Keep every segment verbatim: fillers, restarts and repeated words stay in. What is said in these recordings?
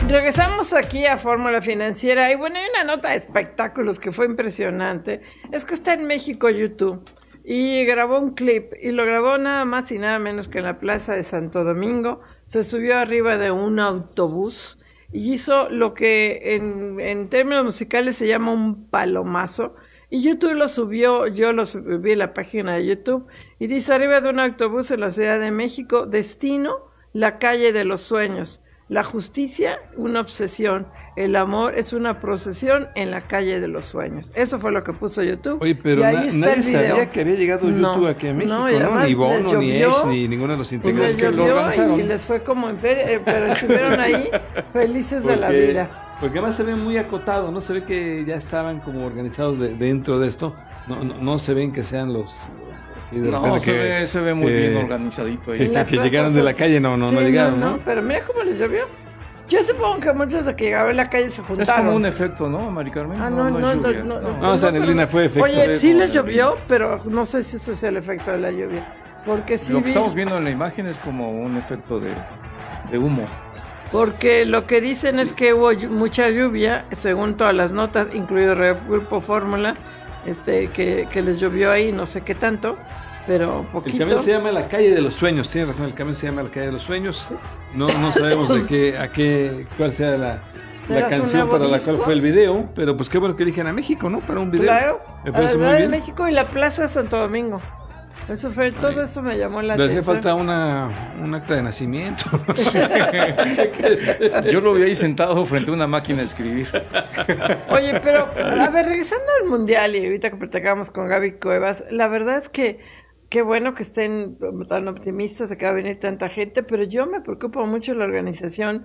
Regresamos aquí a Fórmula Financiera y bueno, hay una nota de espectáculos que fue impresionante. Es que está en México YouTube y grabó un clip y lo grabó nada más y nada menos que en la Plaza de Santo Domingo. Se subió arriba de un autobús y hizo lo que en, en términos musicales se llama un palomazo. Y YouTube lo subió, yo lo subí a la página de YouTube y dice: arriba de un autobús en la Ciudad de México, destino, la calle de los sueños. La justicia, una obsesión. El amor es una procesión en la calle de los sueños. Eso fue lo que puso YouTube. Oye, pero y ahí na está nadie el video. sabía que había llegado YouTube no, aquí a México, no, ¿no? Ni Bono, ni Ace, ni ninguno de los integrantes que lo organizaron. Y les fue como en feria, eh, pero estuvieron ahí felices porque, de la vida. Porque además se ve muy acotado, ¿no? Se ve que ya estaban como organizados de, dentro de esto. No, no, no se ven que sean los... Sí, de no, se, que, ve, se ve muy eh, bien organizadito ahí. Que, que llegaron de la calle, no, no, sí, no llegaron, ¿no? ¿no? Pero mira cómo les llovió. Yo supongo que muchos de que llegaron a la calle se juntaron. Es como un efecto, ¿no, Mari Carmen? Ah, no, no, no. No, no, no, no, esa neblina fue efecto. Oye, sí les llovió, pero no sé si eso es el efecto de la lluvia. Porque sí Lo que vi... estamos viendo en la imagen es como un efecto de, de humo. Porque lo que dicen es que hubo mucha lluvia, según todas las notas, incluido el Grupo Fórmula, este, que, que les llovió ahí, no sé qué tanto, pero poquito. El camión se llama La Calle de los Sueños, tienes razón, el camión se llama La Calle de los Sueños. Sí. No, no sabemos de qué, a qué, cuál sea la, la canción para la cual fue el video, pero pues qué bueno que eligen a México, ¿no? Para un video. Claro, me parece muy bien. México y la Plaza de Santo Domingo. Eso fue, todo Ay. Eso me llamó la Le atención. hacía falta una, un acta de nacimiento. Yo lo vi ahí sentado frente a una máquina de escribir. Oye, pero a ver, regresando al Mundial y ahorita que platicábamos con Gaby Cuevas, la verdad es que qué bueno que estén tan optimistas de que va a venir tanta gente, pero yo me preocupa mucho la organización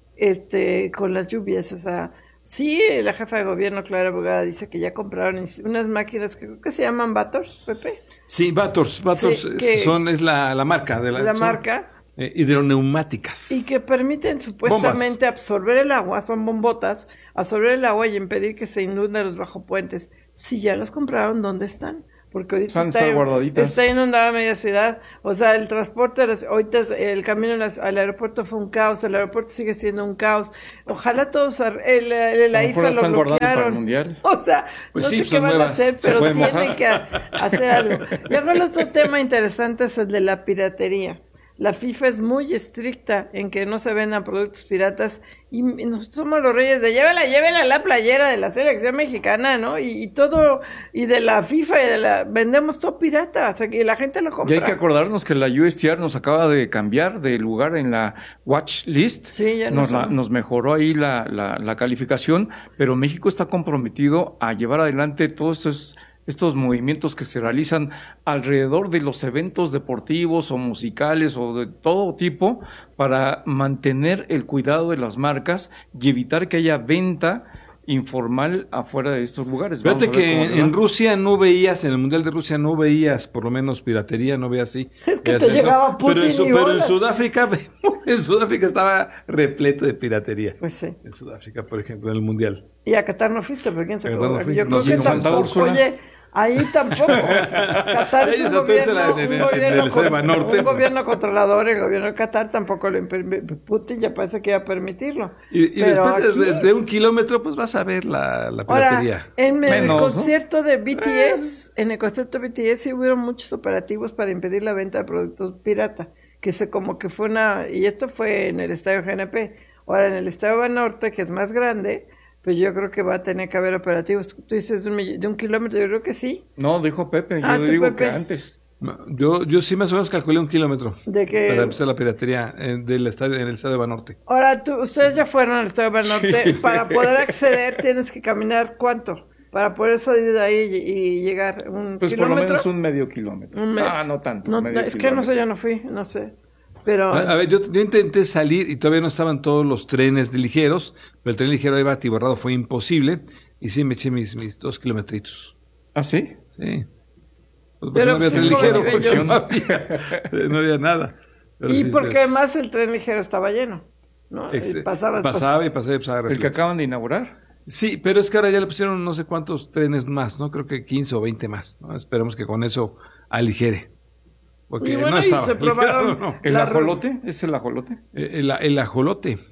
este, con las lluvias, o sea, sí, la jefa de gobierno, Clara Brugada, dice que ya compraron unas máquinas que creo que se llaman Vators, Pepe. Sí, Vators, Vators sí, son, es la, la marca de la, la son, marca. Eh, hidroneumáticas. Y que permiten supuestamente Bombas. absorber el agua, son bombotas, absorber el agua y impedir que se inunden los bajopuentes. Si ya las compraron, ¿dónde están? Porque ahorita está, está inundada media ciudad, o sea, el transporte, ahorita el camino al aeropuerto fue un caos, el aeropuerto sigue siendo un caos, ojalá todos, el, el, el A I F A lo bloquearon, o sea, pues no sí, sé qué van nuevas. a hacer, pero tienen mojar. que hacer algo. Y ahora el otro tema interesante es el de la piratería. La FIFA es muy estricta en que no se vendan productos piratas y nosotros somos los reyes de llévala, llévala la playera de la selección mexicana, ¿no? Y, y todo, y de la FIFA y de la, vendemos todo pirata, o sea que la gente lo compra. Y hay que acordarnos que la U S T R nos acaba de cambiar de lugar en la watch list. Sí, ya nos, no la, nos mejoró ahí la, la, la calificación, pero México está comprometido a llevar adelante todos estos estos movimientos que se realizan alrededor de los eventos deportivos o musicales o de todo tipo para mantener el cuidado de las marcas y evitar que haya venta informal afuera de estos lugares. Fíjate que en, en Rusia no veías, en el Mundial de Rusia no veías por lo menos piratería, no veías así. Es que te llegaba Putin pero, en, y pero en Sudáfrica, en Sudáfrica estaba repleto de piratería. Pues sí. En Sudáfrica, por ejemplo, en el Mundial. Y a Qatar no fuiste, pero quién se no fui. Yo no, creo sí, que tampoco, oye... Ahí tampoco. Qatar es un gobierno, en, en, un, gobierno en con, norte. un gobierno controlador, el gobierno de Qatar tampoco lo Putin ya parece que iba a permitirlo. Y, y después aquí, de, de un kilómetro, pues vas a ver la, la piratería. Ahora, en el Menos, concierto ¿no? de B T S, en el concierto de B T S sí hubieron muchos operativos para impedir la venta de productos pirata, que se como que fue una, y esto fue en el estadio G N P. Ahora, en el estadio Banorte, que es más grande, pues yo creo que va a tener que haber operativos. Tú dices un de un kilómetro, yo creo que sí. No, dijo Pepe, yo ah, digo Pepe? que antes. No, yo, yo sí más o menos calculé un kilómetro. ¿De qué? Para empezar la piratería en, del estadio, en el estadio Banorte. Ahora, tú, ustedes ya fueron al estadio Banorte. Sí. Para poder acceder tienes que caminar ¿cuánto? Para poder salir de ahí y, y llegar un pues kilómetro. Pues por lo menos un medio kilómetro. Un me... Ah, no tanto. No, medio es kilómetro. que no sé, yo no fui, no sé. Pero... A, a ver, yo, yo intenté salir y todavía no estaban todos los trenes de ligeros, pero el tren ligero iba atiborrado, fue imposible, y sí me eché mis, mis dos kilometritos. ¿Ah, sí? Sí. Pues pero no había pues tren ligero, porque yo... no, había, no había nada. Pero y sí, porque pues... además el tren ligero estaba lleno, ¿no? Ex- y pasaba, pasaba y pasaba y pasaba. ¿El que acaban de inaugurar? Sí, pero es que ahora ya le pusieron no sé cuántos trenes más, ¿no? Creo que quince o veinte más, ¿no? Esperemos que con eso aligere. Porque y bueno, no estaba. Y se probaron no, no. ¿El ajolote? ¿Es el ajolote? El, el, el ajolote.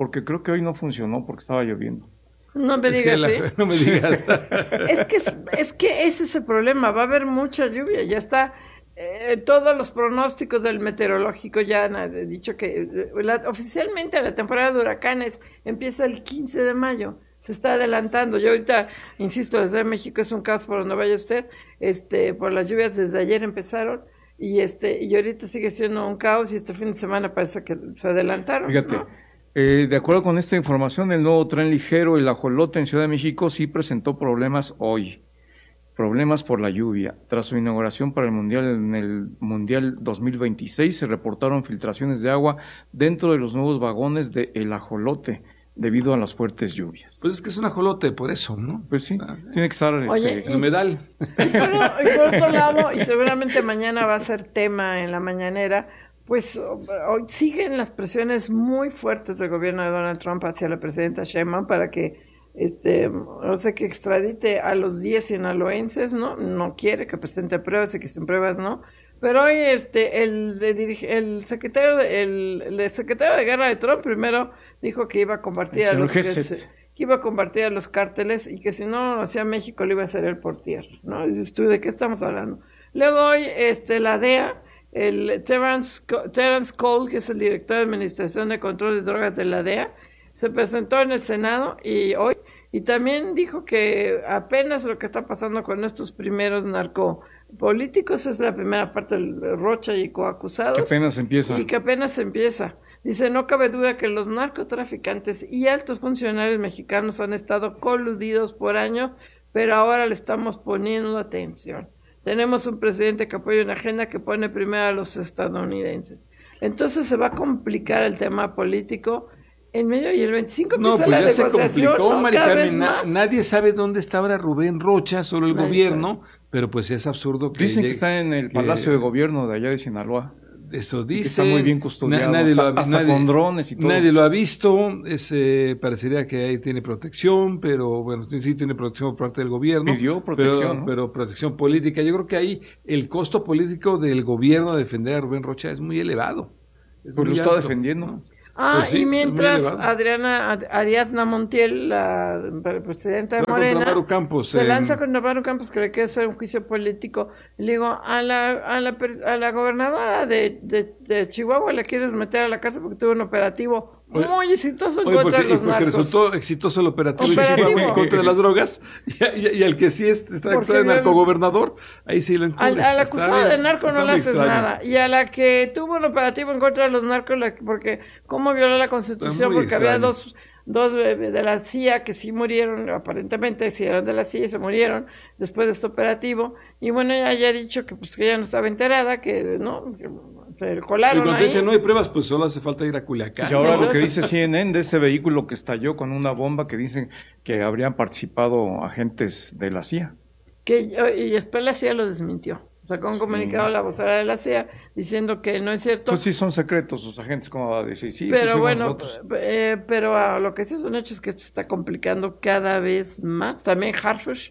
porque creo que hoy no funcionó porque estaba lloviendo. No me digas, es que ¿sí? la, no me digas. Es que, es, es que ese es el problema, va a haber mucha lluvia, ya está, eh, todos los pronósticos del meteorológico ya han dicho que eh, la, oficialmente la temporada de huracanes empieza el quince de mayo, se está adelantando. Yo ahorita, insisto, la Ciudad de México es un caos por donde vaya usted, este, por las lluvias desde ayer empezaron, y este, y ahorita sigue siendo un caos, y este fin de semana parece que se adelantaron. Fíjate. ¿no? Eh, de acuerdo con esta información, el nuevo tren ligero, el Ajolote en Ciudad de México, sí presentó problemas hoy. Problemas por la lluvia. Tras su inauguración para el Mundial en el Mundial dos mil veintiséis, se reportaron filtraciones de agua dentro de los nuevos vagones de El Ajolote debido a las fuertes lluvias. Pues es que es un ajolote, por eso, ¿no? Pues sí, Ah, tiene que estar Oye, este, y- humedal. Pero, y por otro lado, y seguramente mañana va a ser tema en la mañanera, pues hoy siguen las presiones muy fuertes del gobierno de Donald Trump hacia la presidenta Sheinbaum para que, este, o sea, que extradite a los diez sinaloenses, ¿no? No quiere que presente pruebas y que sin pruebas, ¿no? Pero hoy, este, el, de dirige- el secretario, de- el, el secretario de guerra de Trump primero dijo que iba a combatir El a señor los que Gesset. se- que iba a combatir a los cárteles y que si no lo hacía México lo iba a hacer él por tierra, ¿no? Y dices tú, ¿de qué estamos hablando? Luego hoy, este, la D E A, el Terrence, Co- Terrence Cole, que es el director de Administración de Control de Drogas de la D E A, se presentó en el Senado y hoy, y también dijo que apenas lo que está pasando con estos primeros narcopolíticos es la primera parte del Rocha y coacusados. que apenas empieza. Y que apenas empieza. Dice, no cabe duda que los narcotraficantes y altos funcionarios mexicanos han estado coludidos por años, pero ahora le estamos poniendo atención. Tenemos un presidente que apoya una agenda que pone primero a los estadounidenses. Entonces se va a complicar el tema político en medio y el veinticinco No, empieza pues la ya se negociación, complicó, ¿no? Mari Cada Carmen. vez Na- más. nadie sabe dónde está ahora Rubén Rocha, solo el Nadie gobierno, pero pues es absurdo que Dicen que llegue- está en el que- Palacio de Gobierno de allá de Sinaloa. Eso Que dice. está muy bien custodiado, nadie hasta- lo ha, hasta nadie- con drones y todo. Nadie lo ha visto. Es, eh, parecería que ahí tiene protección, pero bueno, sí, sí tiene protección por parte del gobierno. Pidió protección, pero, ¿no? pero protección política. Yo creo que ahí el costo político del gobierno de defender a Rubén Rocha es muy elevado. Es Pues muy lo está alto, defendiendo. ¿no? Ah, Pues sí, y es muy mientras elevado. Adriana Ad- Ariadna Montiel, la presidenta de Se va contra Morena, Maru Campos, se en- lanza contra Maru Campos, que le quiere hacer un juicio político. Le digo, a la, a la, per- a la gobernadora de, de, de Chihuahua le quieres meter a la cárcel porque tuvo un operativo Oye, muy exitoso en Oye, contra porque, de los y porque narcos. resultó exitoso el operativo, de Operativo. Chihuahua en contra de las drogas, y, y- y al que sí es- está Porque actuando de viola- narcogobernador, ahí sí lo Al, encubres. al Está acusado bien, de narco está no le muy haces extraño. nada. Y a la que tuvo un operativo en contra de los narcos, la- porque cómo violó la Constitución, muy porque había extraño. dos, dos eh, de la C I A que sí murieron, aparentemente sí eran de la C I A y se murieron después de este operativo. Y bueno, ella ya ha dicho que pues que ella no estaba enterada, que no, que se Y colaron cuando ahí. dicen no hay pruebas, pues solo hace falta ir a Culiacán. Y ahora lo que Entonces- dice C N N de ese vehículo que estalló con una bomba que dicen que habrían participado agentes de la C I A. Que, y después la C I A lo desmintió. Sacó un comunicado la vocera de la C I A diciendo que no es cierto. Entonces sí son secretos sus agentes, como va a decir, sí, sí Pero fuimos bueno, nosotros. eh, pero ah, lo que sí es un hecho es que esto está complicando cada vez más. También Harfush,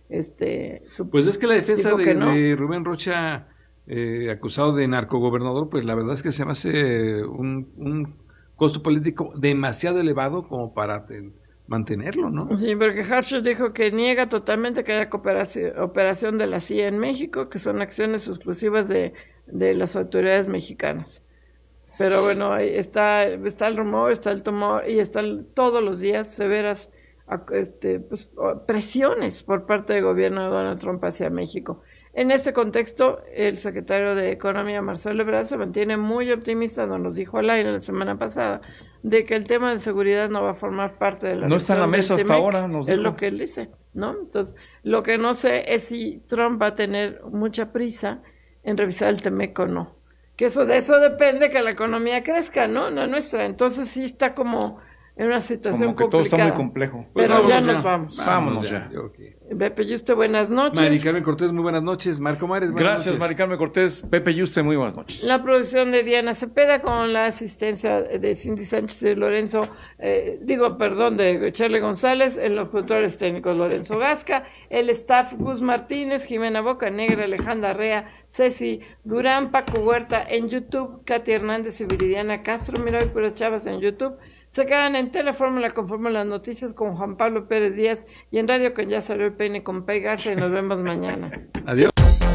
este, su- Pues es que la defensa dijo de, que no. de Rubén Rocha, eh, acusado de narcogobernador, pues la verdad es que se me hace un, un costo político demasiado elevado como para te- mantenerlo, ¿no? Sí, porque Harfush dijo que niega totalmente que haya cooperación, operación de la C I A en México, que son acciones exclusivas de, de las autoridades mexicanas. Pero bueno, ahí está, está el rumor, está el tumor y están todos los días severas ac- este, pues, o- presiones por parte del gobierno de Donald Trump hacia México. En este contexto, el secretario de Economía, Marcelo Ebrard, se mantiene muy optimista, nos lo dijo al aire la semana pasada, de que el tema de seguridad no va a formar parte de la No está en la revisión mesa del hasta T M E C. ahora, nos Es dijo. lo que él dice, ¿no? Entonces, lo que no sé es si Trump va a tener mucha prisa en revisar el T M E C o no. Que eso de eso depende que la economía crezca, ¿no? La nuestra. Entonces sí está como en una situación Como que todo está complicada. muy complejo. Pero Pues ya vámonos nos vamos. Vámonos ya. Ok. Pepe Yuste, buenas noches. Mari Carmen Cortés, muy buenas noches. Marco Mares, buenas Gracias, noches. Mari Carmen Cortés. Pepe Yuste, muy buenas noches. La producción de Diana Cepeda con la asistencia de Cindy Sánchez y Lorenzo, eh, digo, perdón, de Charlie González, en los controles técnicos Lorenzo Gasca, el staff Gus Martínez, Jimena Bocanegra, Alejandra Rea, Ceci Durán, Paco Huerta en YouTube, Katy Hernández y Viridiana Castro, mira, hoy puras chavas en YouTube. Se quedan en Telefórmula conforme las noticias con Juan Pablo Pérez Díaz y en Radio con Ya Salió el Peine con Pei Garza y nos vemos mañana. Adiós.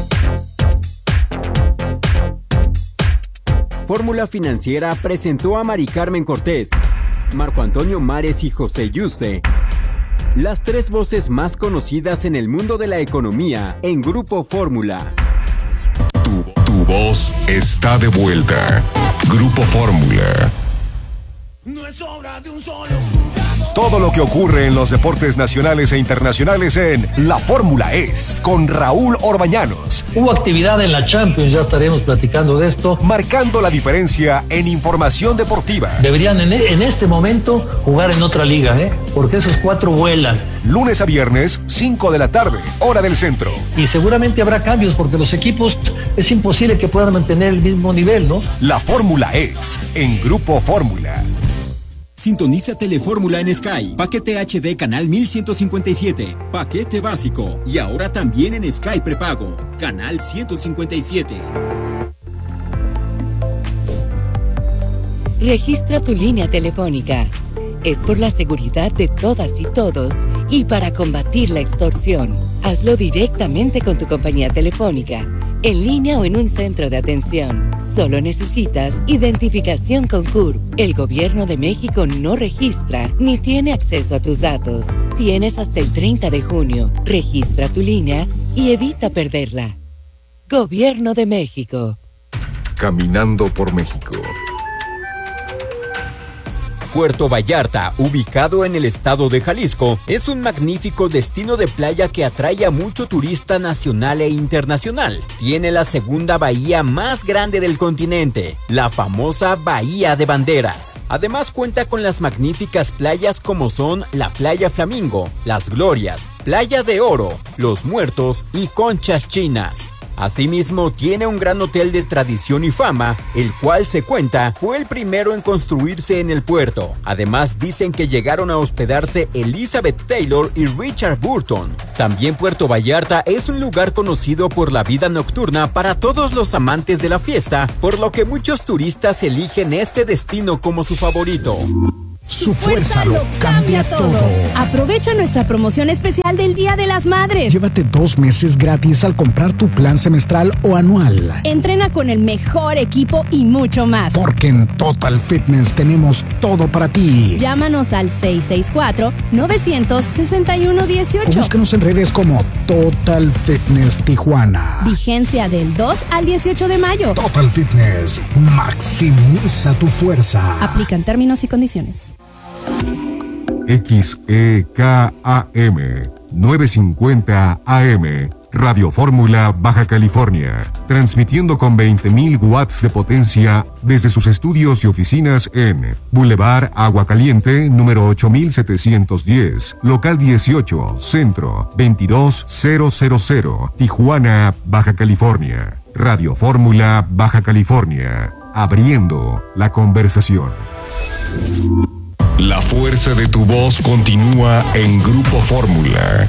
Fórmula Financiera presentó a Mari Carmen Cortés, Marco Antonio Mares y José Yuste, las tres voces más conocidas en el mundo de la economía en Grupo Fórmula. Tu, tu voz está de vuelta. Grupo Fórmula. No es obra de un solo jugador. Todo lo que ocurre en los deportes nacionales e internacionales en La Fórmula Es, con Raúl Orbañanos. Hubo actividad en la Champions, ya estaremos platicando de esto. Marcando la diferencia en información deportiva. Deberían en, en este momento jugar en otra liga, ¿eh? Porque esos cuatro vuelan. Lunes a viernes, cinco de la tarde, hora del centro. Y seguramente habrá cambios porque los equipos es imposible que puedan mantener el mismo nivel, ¿no? La Fórmula Es, en Grupo Fórmula. Sintoniza Telefórmula en Sky, paquete H D canal mil ciento cincuenta y siete, paquete básico y ahora también en Sky prepago, canal ciento cincuenta y siete. Registra tu línea telefónica. Es por la seguridad de todas y todos y para combatir la extorsión. Hazlo directamente con tu compañía telefónica, en línea o en un centro de atención. Solo necesitas identificación con C U R P. El Gobierno de México no registra ni tiene acceso a tus datos. Tienes hasta el treinta de junio. Registra tu línea y evita perderla. Gobierno de México. Caminando por México. Puerto Vallarta, ubicado en el estado de Jalisco, es un magnífico destino de playa que atrae a mucho turista nacional e internacional. Tiene la segunda bahía más grande del continente, la famosa Bahía de Banderas. Además cuenta con las magníficas playas como son la Playa Flamingo, Las Glorias, Playa de Oro, Los Muertos y Conchas Chinas. Asimismo, tiene un gran hotel de tradición y fama, el cual se cuenta fue el primero en construirse en el puerto. Además, dicen que llegaron a hospedarse Elizabeth Taylor y Richard Burton. También Puerto Vallarta es un lugar conocido por la vida nocturna para todos los amantes de la fiesta, por lo que muchos turistas eligen este destino como su favorito. Su fuerza lo cambia todo. Aprovecha nuestra promoción especial del Día de las Madres. Llévate dos meses gratis al comprar tu plan semestral o anual. Entrena con el mejor equipo y mucho más. Porque en Total Fitness tenemos todo para ti. Llámanos al seis seis cuatro, nueve seis uno, uno ocho. Búscanos en redes como Total Fitness Tijuana. Vigencia del dos al dieciocho de mayo. Total Fitness. Maximiza tu fuerza. Aplican términos y condiciones. X E K A M novecientos cincuenta A M Radio Fórmula Baja California, transmitiendo con veinte mil watts de potencia desde sus estudios y oficinas en Boulevard Agua Caliente, número ocho mil setecientos diez, local dieciocho, centro, veintidós mil, Tijuana, Baja California. Radio Fórmula Baja California, abriendo la conversación. La fuerza de tu voz continúa en Grupo Fórmula.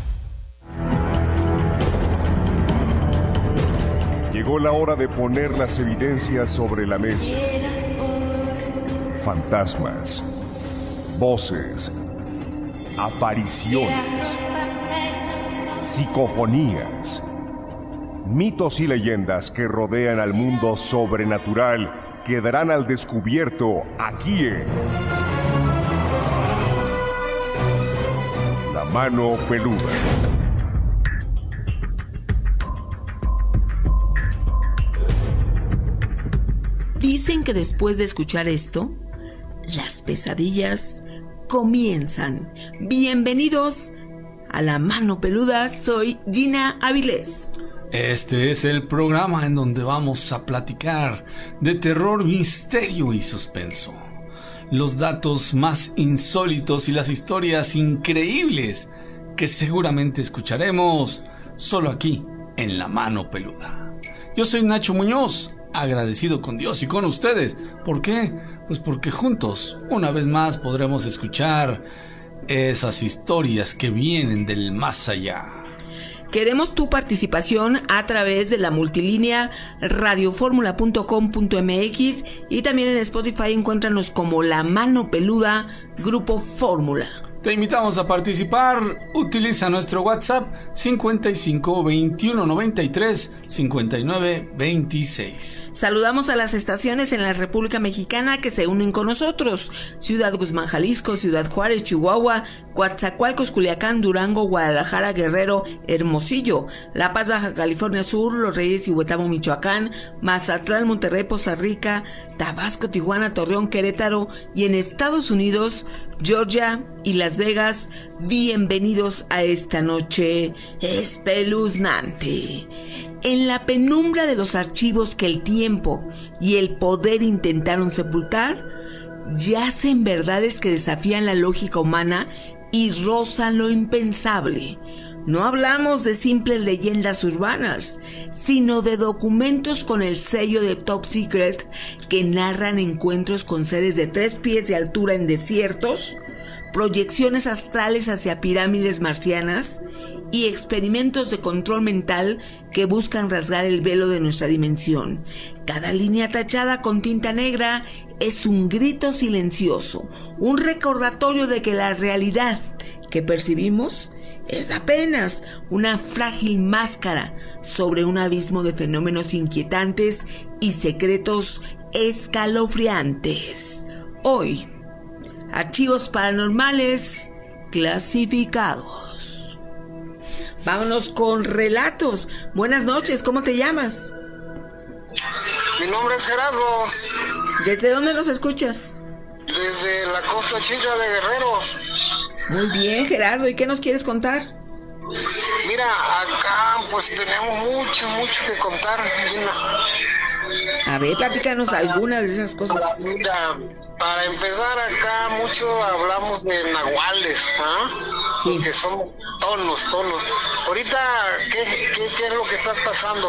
Llegó la hora de poner las evidencias sobre la mesa. Fantasmas, voces, apariciones, psicofonías, mitos y leyendas que rodean al mundo sobrenatural quedarán al descubierto aquí en La Mano Peluda. Dicen que después de escuchar esto, las pesadillas comienzan. Bienvenidos a La Mano Peluda, soy Gina Avilés. Este es el programa en donde vamos a platicar de terror, misterio y suspenso. Los datos más insólitos y las historias increíbles que seguramente escucharemos solo aquí en La Mano Peluda. Yo soy Nacho Muñoz, agradecido con Dios y con ustedes. ¿Por qué? Pues porque juntos, una vez más, podremos escuchar esas historias que vienen del más allá. Queremos tu participación a través de la multilínea radioformula punto com punto m x y también en Spotify encuéntranos como La Mano Peluda Grupo Fórmula. Te invitamos a participar. Utiliza nuestro WhatsApp cincuenta y cinco, veintiuno, noventa y tres, cincuenta y nueve, veintiséis. Saludamos a las estaciones en la República Mexicana que se unen con nosotros: Ciudad Guzmán, Jalisco; Ciudad Juárez, Chihuahua; Coatzacoalcos, Culiacán; Durango; Guadalajara, Guerrero; Hermosillo; La Paz, Baja California Sur; Los Reyes y Huetamo, Michoacán; Mazatlán, Monterrey, Poza Rica; Tabasco, Tijuana, Torreón, Querétaro; y en Estados Unidos, Georgia y Las Vegas. Bienvenidos a esta noche espeluznante. En la penumbra de los archivos que el tiempo y el poder intentaron sepultar, yacen verdades que desafían la lógica humana y rozan lo impensable. No hablamos de simples leyendas urbanas, sino de documentos con el sello de Top Secret que narran encuentros con seres de tres pies de altura en desiertos, proyecciones astrales hacia pirámides marcianas y experimentos de control mental que buscan rasgar el velo de nuestra dimensión. Cada línea tachada con tinta negra es un grito silencioso, un recordatorio de que la realidad que percibimos es apenas una frágil máscara sobre un abismo de fenómenos inquietantes y secretos escalofriantes. Hoy, archivos paranormales clasificados. Vámonos con relatos. Buenas noches, ¿cómo te llamas? Mi nombre es Gerardo. ¿Desde dónde nos escuchas? Desde la Costa Chica de Guerrero. Muy bien, Gerardo, ¿y qué nos quieres contar? Mira, acá pues tenemos mucho, mucho que contar, Gina. A ver, platícanos algunas de esas cosas. Mira, para empezar acá mucho hablamos de nahuales, ¿ah? Sí. Que son tonos, tonos. Ahorita, ¿qué, qué, qué es lo que está pasando?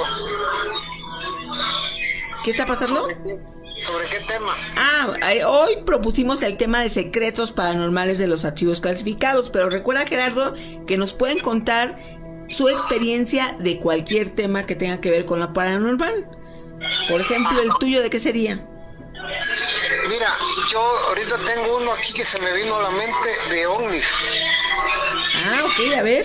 ¿Qué está pasando? ¿Sobre qué, sobre qué tema? Ah, hoy propusimos el tema de secretos paranormales de los archivos clasificados, pero recuerda, Gerardo, que nos pueden contar su experiencia de cualquier tema que tenga que ver con la paranormal. Por ejemplo, ¿el tuyo de qué sería? Mira, yo ahorita tengo uno aquí que se me vino a la mente de ovnis. Ah, ok, a ver.